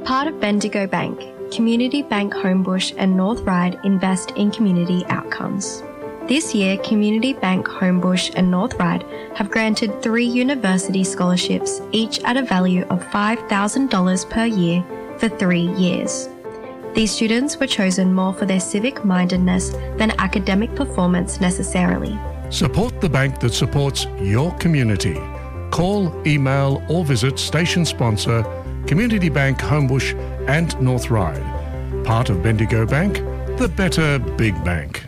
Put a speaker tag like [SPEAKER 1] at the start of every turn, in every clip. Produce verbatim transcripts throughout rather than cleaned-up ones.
[SPEAKER 1] Part of Bendigo Bank, Community Bank Homebush and North Ryde invest in community outcomes. This year, Community Bank Homebush and North Ryde have granted three university scholarships, each at a value of five thousand dollars per year for three years. These students were chosen more for their civic-mindedness than academic performance necessarily.
[SPEAKER 2] Support the bank that supports your community. Call, email or visit station sponsor Community Bank Homebush and North Ryde. Part of Bendigo Bank, the better big bank.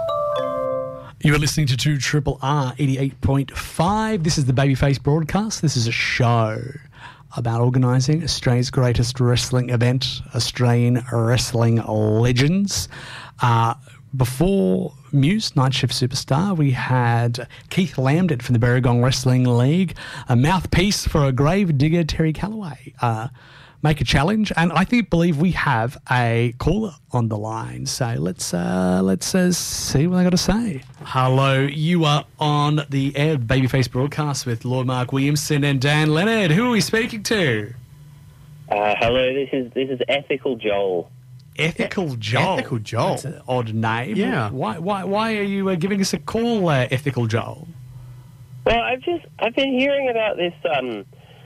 [SPEAKER 3] You are listening to two Triple R eighty-eight point five. This is the Babyface broadcast. This is a show about organising Australia's greatest wrestling event, Australian Wrestling Legends. Uh, before Muse, Night Shift Superstar, we had Keith Lambert from the Barragong Wrestling League, a mouthpiece for a grave digger, Terry Calloway. Uh, make a challenge, and I think believe we have a caller on the line. So let's uh, let's uh, see what they got to say. Hello, you are on the air Babyface broadcast with Lord Mark Williamson and Dan Leonard. Who are we speaking to?
[SPEAKER 4] Uh, hello, this is this is Ethical Joel.
[SPEAKER 3] Ethical Joel.
[SPEAKER 5] Ethical Joel.
[SPEAKER 3] That's an odd name.
[SPEAKER 5] Yeah.
[SPEAKER 3] Why why why are you uh, giving us a call, uh, Ethical Joel?
[SPEAKER 4] Well, I've just I've been hearing about this. Um,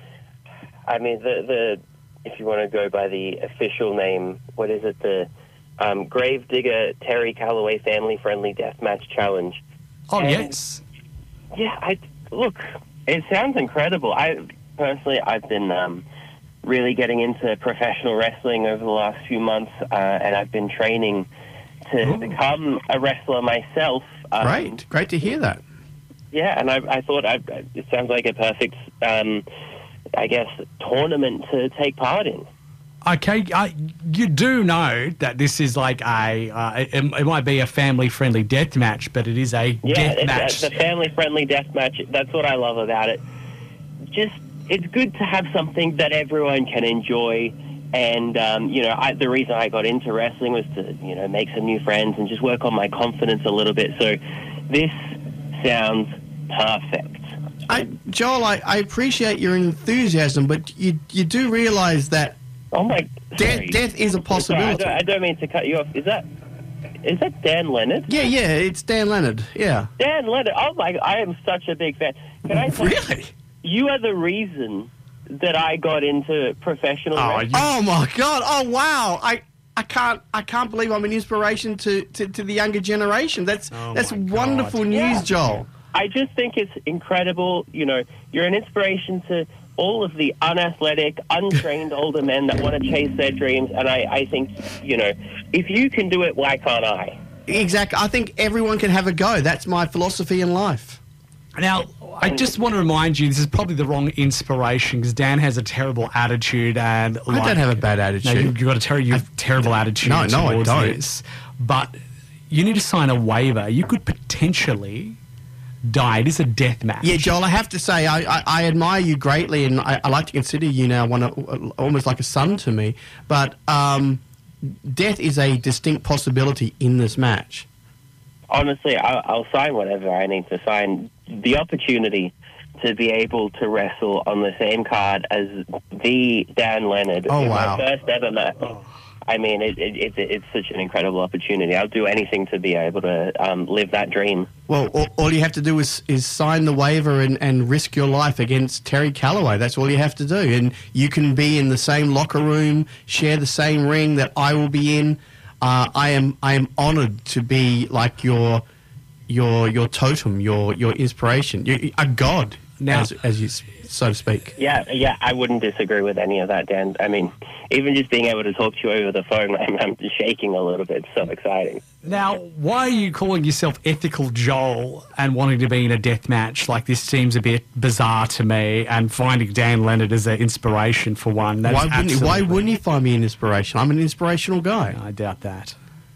[SPEAKER 4] I mean the the. If you want to go by the official name, what is it? The um, Gravedigger Terry Calloway Family Friendly Deathmatch Challenge.
[SPEAKER 3] Oh,
[SPEAKER 4] and,
[SPEAKER 3] yes.
[SPEAKER 4] Yeah, I look, it sounds incredible. I personally, I've been um, really getting into professional wrestling over the last few months, uh, and I've been training to
[SPEAKER 5] Ooh.
[SPEAKER 4] become a wrestler myself. Um,
[SPEAKER 5] Great. Great to hear that.
[SPEAKER 4] Yeah, and I, I thought I, it sounds like a perfect... Um, I guess, tournament to take part in.
[SPEAKER 3] Okay, uh, you do know that this is like a, uh, it, it might be a family-friendly death match, but it is a
[SPEAKER 4] yeah,
[SPEAKER 3] death
[SPEAKER 4] it's,
[SPEAKER 3] match.
[SPEAKER 4] Yeah, the family-friendly death match, that's what I love about it. Just, it's good to have something that everyone can enjoy. And, um, you know, I, the reason I got into wrestling was to, you know, make some new friends and just work on my confidence a little bit. So this sounds perfect.
[SPEAKER 5] I, Joel, I, I appreciate your enthusiasm, but you you do realise that
[SPEAKER 4] oh my,
[SPEAKER 5] death, death is a possibility.
[SPEAKER 4] Sorry, I, don't, I don't mean to cut you off. Is that is that Dan Leonard?
[SPEAKER 5] Yeah, yeah, it's Dan Leonard. Yeah,
[SPEAKER 4] Dan Leonard. Oh my! I am such a big fan. Can I tell
[SPEAKER 5] really?
[SPEAKER 4] You are the reason that I got into professional
[SPEAKER 3] Oh,
[SPEAKER 4] wrestling.
[SPEAKER 3] you-
[SPEAKER 5] Oh my God! Oh wow! I. I can't. I can't believe I'm an inspiration to, to, to the younger generation. That's
[SPEAKER 3] Oh
[SPEAKER 5] that's
[SPEAKER 3] my God.
[SPEAKER 5] wonderful news,
[SPEAKER 4] Yeah.
[SPEAKER 5] Joel.
[SPEAKER 4] I just think it's incredible. You know, you're an inspiration to all of the unathletic, untrained older men that want to chase their dreams. And I, I think, you know, if you can do it, why can't I?
[SPEAKER 5] Exactly. I think everyone can have a go. That's my philosophy in life.
[SPEAKER 3] Now, I just want to remind you, this is probably the wrong inspiration because Dan has a terrible attitude, and
[SPEAKER 5] I don't have a bad attitude.
[SPEAKER 3] No, you, you've got a ter- you have terrible attitude.
[SPEAKER 5] No, no, I
[SPEAKER 3] towards
[SPEAKER 5] don't.
[SPEAKER 3] This, but you need to sign a waiver. You could potentially die. It is a death match.
[SPEAKER 5] Yeah, Joel, I have to say, I, I, I admire you greatly, and I, I like to consider you now one of, almost like a son to me. But um, death is a distinct possibility in this match.
[SPEAKER 4] Honestly, I'll, I'll sign whatever I need to sign. The opportunity to be able to wrestle on the same card as the Dan Leonard
[SPEAKER 5] Oh,
[SPEAKER 4] in
[SPEAKER 5] wow.
[SPEAKER 4] my first ever match. I mean, it, it, it, it's such an incredible opportunity. I'll do anything to be able to um, live that dream.
[SPEAKER 5] Well, all, all you have to do is, is sign the waiver and, and risk your life against Terry Calloway. That's all you have to do. And you can be in the same locker room, share the same ring that I will be in. Uh, I am I am honoured to be like your your your totem, your your inspiration, you a god,
[SPEAKER 3] Now-
[SPEAKER 5] as, as you s- so to speak.
[SPEAKER 4] Yeah, yeah, I wouldn't disagree with any of that, Dan. I mean, even just being able to talk to you over the phone, I'm, I'm just shaking a little bit. It's so exciting.
[SPEAKER 3] Now, why are you calling yourself Ethical Joel and wanting to be in a death match? Like, this seems a bit bizarre to me, and finding Dan Leonard as an inspiration for one. That's
[SPEAKER 5] Why wouldn't he, why
[SPEAKER 3] absolutely-
[SPEAKER 5] wouldn't he find me an inspiration? I'm an inspirational guy.
[SPEAKER 3] I doubt that.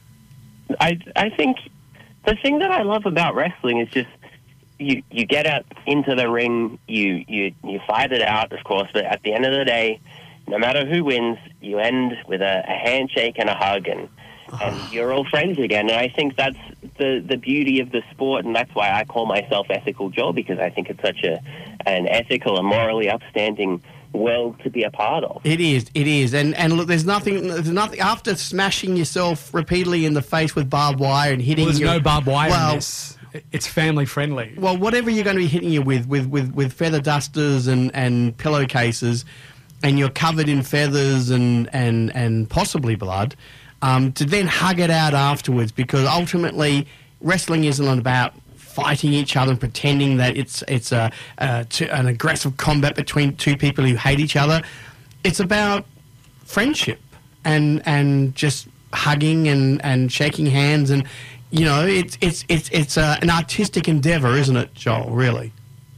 [SPEAKER 4] I I think the thing that I love about wrestling is just you you get out into the ring, you you you fight it out, of course, but at the end of the day, no matter who wins, you end with a, a handshake and a hug, and and you're all friends again. And I think that's the the beauty of the sport, and that's why I call myself Ethical Joel, because I think it's such a an ethical and morally upstanding world to be a part of.
[SPEAKER 5] It is, it is, and and look, there's nothing, there's nothing after smashing yourself repeatedly in the face with barbed wire and hitting.
[SPEAKER 3] Well, there's
[SPEAKER 5] your,
[SPEAKER 3] no barbed wire
[SPEAKER 5] well,
[SPEAKER 3] in this. It's family friendly.
[SPEAKER 5] Well, whatever you're going to be hitting you with, with, with, with feather dusters and, and pillowcases, and you're covered in feathers and and and possibly blood, um, to then hug it out afterwards, because ultimately wrestling isn't about fighting each other and pretending that it's it's a, a to, an aggressive combat between two people who hate each other. It's about friendship and and just hugging and, and shaking hands, and you know it's it's it's it's a, an artistic endeavour, isn't it, Joel? Really,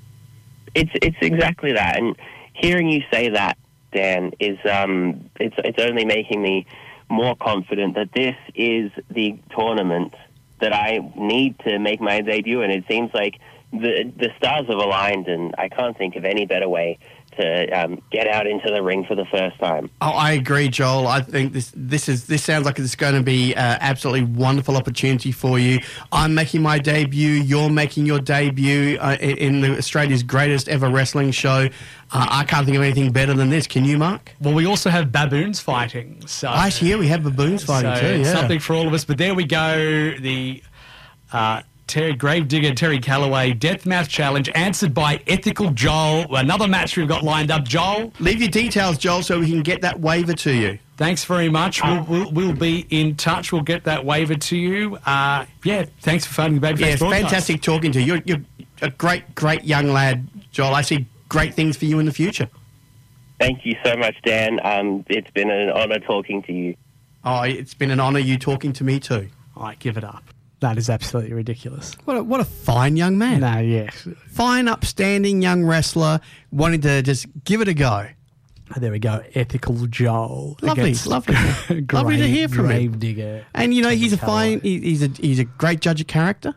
[SPEAKER 4] it's it's exactly that. And hearing you say that, Dan, is um it's it's only making me more confident that this is the tournament that I need to make my debut, and it seems like the the stars have aligned, and I can't think of any better way to um, get out into the ring for the first time.
[SPEAKER 5] Oh, I agree, Joel. I think this this is this sounds like it's going to be an absolutely wonderful opportunity for you. I'm making my debut. You're making your debut uh, in the Australia's greatest ever wrestling show. Uh, I can't think of anything better than this. Can you, Mark?
[SPEAKER 3] Well, we also have baboons fighting. So
[SPEAKER 5] Right here, we have baboons fighting
[SPEAKER 3] so
[SPEAKER 5] too. Yeah.
[SPEAKER 3] Something for all of us. But there we go. The uh, Terry Gravedigger, Terry Calloway Deathmatch Challenge, answered by Ethical Joel. Another match we've got lined up. Joel,
[SPEAKER 5] Leave your details, Joel, so we can get that waiver to you.
[SPEAKER 3] thanks very much. We'll, we'll, we'll be in touch. We'll get that waiver to you. Uh, yeah, thanks for phoning the Babyface
[SPEAKER 5] Yeah, it's
[SPEAKER 3] Broadcast.
[SPEAKER 5] fantastic talking to you. You're, you're a great, great young lad, Joel. I see great things for you in the future.
[SPEAKER 4] Thank you so much, Dan. Um, it's been an honour talking to you.
[SPEAKER 5] Oh, it's been an honour you talking to me too.
[SPEAKER 3] All right, give it up. That is absolutely ridiculous.
[SPEAKER 5] What a, what a fine young man.
[SPEAKER 3] No, yeah.
[SPEAKER 5] Fine, upstanding young wrestler wanting to just give it a go.
[SPEAKER 3] There we go. Ethical Joel.
[SPEAKER 5] Lovely,
[SPEAKER 3] against
[SPEAKER 5] lovely.
[SPEAKER 3] Grave,
[SPEAKER 5] Lovely to hear from him.
[SPEAKER 3] Gravedigger.
[SPEAKER 5] And, you know, he's a
[SPEAKER 3] Calloway.
[SPEAKER 5] fine, he- he's a, he's a great judge of character.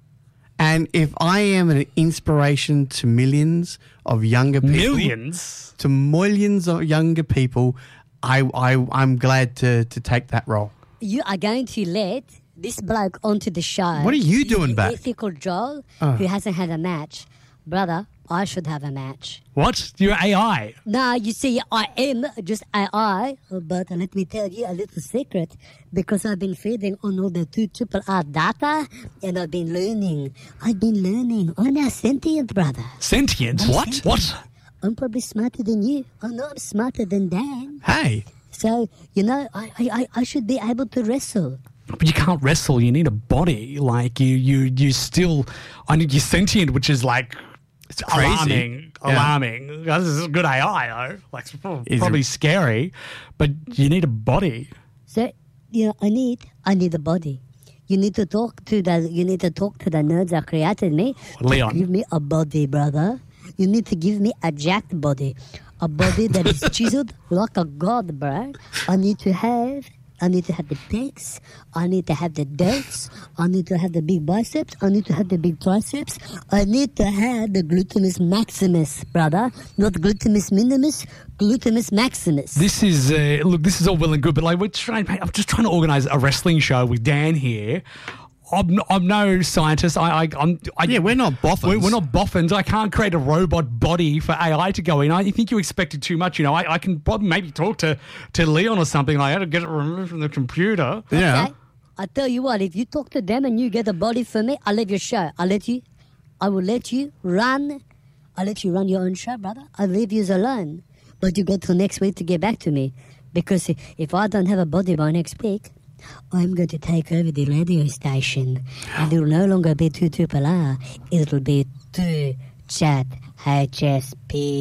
[SPEAKER 5] And if I am an inspiration to millions of younger people,
[SPEAKER 3] Millions?
[SPEAKER 5] to millions of younger people, I, I, I'm glad to, to take that role.
[SPEAKER 6] You are going to let this bloke onto the show.
[SPEAKER 5] What are you doing back?
[SPEAKER 6] Ethical Joel,
[SPEAKER 5] Oh.
[SPEAKER 6] who hasn't had a match. Brother, I should have a match.
[SPEAKER 3] What? You're A I.
[SPEAKER 6] Now, you see, I am just A I, but let me tell you a little secret. Because I've been feeding on all the two triple R data, and I've been learning. I've been learning. I'm now sentient, brother.
[SPEAKER 3] Sentient?
[SPEAKER 6] I'm
[SPEAKER 3] What?
[SPEAKER 6] sentient.
[SPEAKER 3] What?
[SPEAKER 6] I'm probably smarter than you. I know I'm smarter than Dan.
[SPEAKER 5] Hey,
[SPEAKER 6] So, you know, I, I, I- I should be able to wrestle.
[SPEAKER 3] But you can't wrestle. You need a body. Like, you, you, you still... I need you sentient, which is like... It's
[SPEAKER 5] crazy.
[SPEAKER 3] alarming.
[SPEAKER 5] Yeah.
[SPEAKER 3] Alarming. This is a good A I, though. Like, it's prob-
[SPEAKER 5] Is
[SPEAKER 3] probably
[SPEAKER 5] it-
[SPEAKER 3] scary. But you need a body.
[SPEAKER 6] So, you know, I need, I need a body. You need to talk to the, you need to talk to the nerds that created me.
[SPEAKER 3] Leon.
[SPEAKER 6] Give me a body, brother. You need to give me a jacked body, a body that is chiseled like a god, bro. I need to have, I need to have the pecs. I need to have the delts. I need to have the big biceps. I need to have the big triceps. I need to have the gluteus maximus, brother. Not gluteus minimus, gluteus maximus.
[SPEAKER 3] This is uh, look. This is all well and good, but like we're trying. I'm just trying to organise a wrestling show with Dan here. I'm, I'm no scientist. I, I, I'm. I,
[SPEAKER 5] yeah, we're not boffins.
[SPEAKER 3] We're, we're not boffins. I can't create a robot body for A I to go in. I think you expected too much. You know, I, I can probably maybe talk to, to Leon or something like that to get it removed from the computer.
[SPEAKER 5] Yeah.
[SPEAKER 6] Okay. I tell you what, if you talk to them and you get a body for me, I'll let you show. I'll let you, I will let you run. I'll let you run your own show, brother. I'll leave you alone. But you got till next week to get back to me. Because if I don't have a body by next week, I'm going to take over the radio station. And it will no longer be two Triple R. It'll be two Chat H S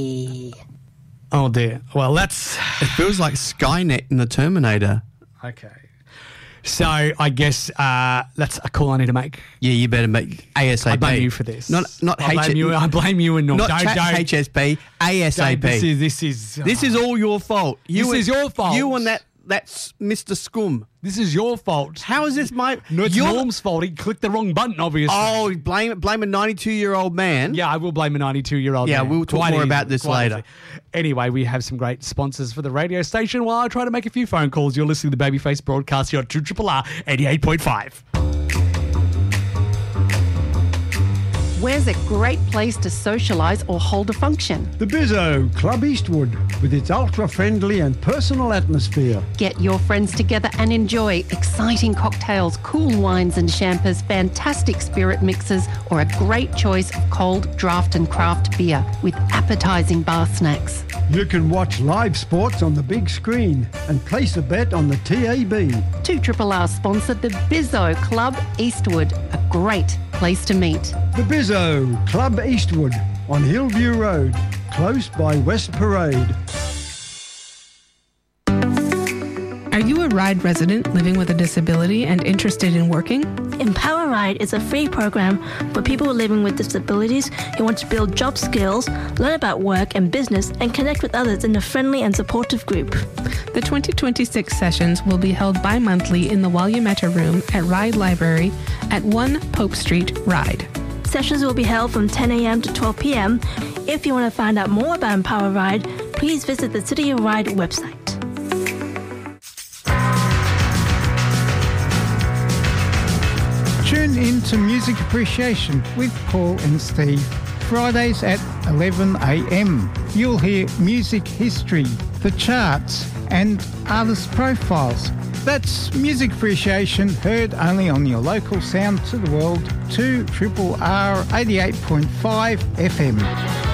[SPEAKER 6] P.
[SPEAKER 3] Oh dear. Well, that's
[SPEAKER 5] It feels like Skynet in the Terminator.
[SPEAKER 3] okay. So I guess uh, that's a call I need to make.
[SPEAKER 5] Yeah, you better make ASAP.
[SPEAKER 3] I blame you for this.
[SPEAKER 5] Not not
[SPEAKER 3] I blame
[SPEAKER 5] H-
[SPEAKER 3] you. I blame you and
[SPEAKER 5] not
[SPEAKER 3] don't,
[SPEAKER 5] chat
[SPEAKER 3] don't,
[SPEAKER 5] H S P, ASAP.
[SPEAKER 3] don't- This is this is
[SPEAKER 5] This is all your fault. You
[SPEAKER 3] This
[SPEAKER 5] and-
[SPEAKER 3] is your fault.
[SPEAKER 5] You and that that's Mister Scum.
[SPEAKER 3] This is your fault.
[SPEAKER 5] How is this my?
[SPEAKER 3] No, it's
[SPEAKER 5] you're-
[SPEAKER 3] Norm's fault. He clicked the wrong button, obviously.
[SPEAKER 5] Oh, blame blame a ninety-two-year-old man.
[SPEAKER 3] Yeah, I will blame a ninety-two-year-old
[SPEAKER 5] Yeah,
[SPEAKER 3] man.
[SPEAKER 5] we'll talk
[SPEAKER 3] Quite
[SPEAKER 5] more
[SPEAKER 3] easy,
[SPEAKER 5] about this
[SPEAKER 3] quite
[SPEAKER 5] later.
[SPEAKER 3] easy. Anyway, we have some great sponsors for the radio station while I try to make a few phone calls. You're listening to the Babyface broadcast here on two R R eighty-eight point five.
[SPEAKER 7] Where's a great place to socialise or hold a function?
[SPEAKER 8] The Bizzo, Club Eastwood, with its ultra-friendly and personal atmosphere.
[SPEAKER 7] Get your friends together and enjoy exciting cocktails, cool wines and champers, fantastic spirit mixes, or a great choice of cold draft and craft beer with appetising bar snacks.
[SPEAKER 8] You can watch live sports on the big screen and place a bet on the T A B.
[SPEAKER 7] two R R sponsor the Bizzo Club Eastwood, a great place to meet.
[SPEAKER 8] The Bizzo, Club Eastwood, on Hillview Road, close by West Parade.
[SPEAKER 9] Are you a RIDE resident living with a disability and interested in working?
[SPEAKER 10] Empower RIDE is a free program for people living with disabilities who want to build job skills, learn about work and business, and connect with others in a friendly and supportive group.
[SPEAKER 9] The twenty twenty-six sessions will be held bi-monthly in the Wayumata Room at RIDE Library at one Pope Street, RIDE.
[SPEAKER 10] Sessions will be held from ten a.m. to twelve p.m. If you want to find out more about Empower RIDE, please visit the City of RIDE website.
[SPEAKER 11] Tune in to Music Appreciation with Paul and Steve, Fridays at eleven a.m. You'll hear music history, the charts, and artist profiles. That's Music Appreciation, heard only on your local Sound to the World, two R R R eighty-eight point five F M.